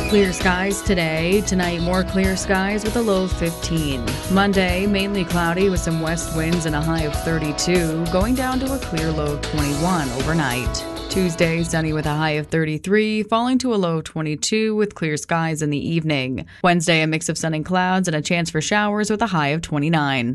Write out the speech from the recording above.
Clear skies today. Tonight, more clear skies with a low of 15. Monday, mainly cloudy with some west winds and a high of 32, going down to a clear low of 21 overnight. Tuesday, sunny with a high of 33, falling to a low of 22 with clear skies in the evening. Wednesday, a mix of sun and clouds and a chance for showers with a high of 29.